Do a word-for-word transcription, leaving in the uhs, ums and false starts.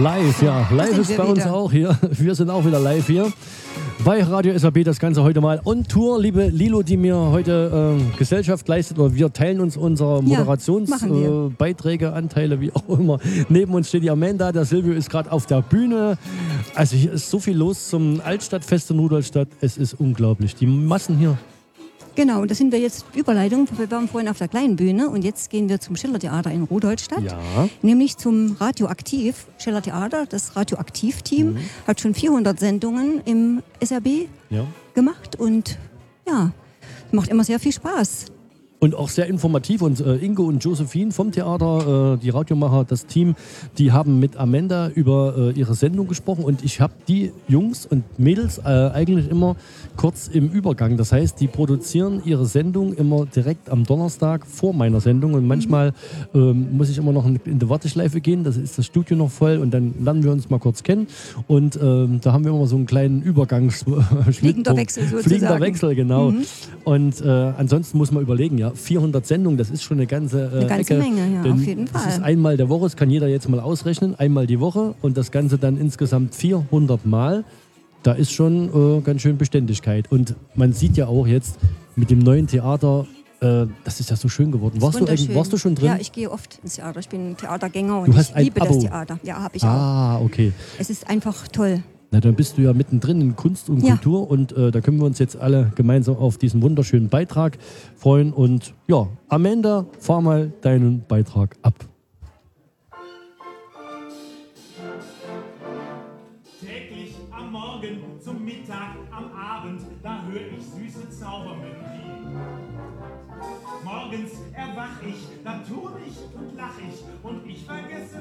Live, ja. Live ist bei uns wieder. auch hier. Wir sind auch wieder live hier. Bei Radio S A B das Ganze heute mal on Tour. Liebe Lilo, die mir heute äh, Gesellschaft leistet, oder wir teilen uns unsere Moderationsbeiträge, ja, äh, Anteile, wie auch immer. Neben uns steht die Amanda, der Silvio ist gerade auf der Bühne. Also hier ist so viel los zum Altstadtfest in Rudolstadt. Es ist unglaublich. Die Massen hier. Genau, und da sind wir jetzt Überleitung. Wir waren vorhin auf der kleinen Bühne und jetzt gehen wir zum Schillertheater in Rudolstadt. Ja. Nämlich zum Radioaktiv. Schillertheater, das Radioaktiv-Team, mhm. hat schon vierhundert Sendungen im S R B ja. gemacht und ja, macht immer sehr viel Spaß. Und auch sehr informativ. Und äh, Ingo und Josephine vom Theater, äh, die Radiomacher, das Team, die haben mit Amanda über äh, ihre Sendung gesprochen. Und ich habe die Jungs und Mädels äh, eigentlich immer kurz im Übergang. Das heißt, die produzieren ihre Sendung immer direkt am Donnerstag vor meiner Sendung. Und manchmal ähm, muss ich immer noch in die Warteschleife gehen. Das ist das Studio noch voll. Und dann lernen wir uns mal kurz kennen. Und ähm, da haben wir immer so einen kleinen Übergangs... Fliegender Wechsel sozusagen. Fliegender Wechsel, genau. Mhm. Und äh, ansonsten muss man überlegen, ja, vierhundert Sendungen, das ist schon eine ganze, äh, eine ganze Ecke. Menge, ja, Denn auf jeden Fall. Das ist einmal der Woche, das kann jeder jetzt mal ausrechnen, einmal die Woche und das Ganze dann insgesamt vierhundert Mal. Da ist schon äh, ganz schön Beständigkeit. Und man sieht ja auch jetzt mit dem neuen Theater, äh, das ist ja so schön geworden. Warst du, eigentlich- warst du schon drin? Ja, ich gehe oft ins Theater. Ich bin Theatergänger und Du hast ich ein liebe Abo. das Theater. Ja, habe ich auch. Ah, okay. Es ist einfach toll. Na, dann bist du ja mittendrin in Kunst und Ja. Kultur und äh, da können wir uns jetzt alle gemeinsam auf diesen wunderschönen Beitrag freuen. Und ja, Amanda, fahr mal deinen Beitrag ab. Täglich am Morgen, zum Mittag, am Abend, da höre ich süße Zaubermelodien. Morgens erwach ich, dann tun ich und lach ich und ich vergesse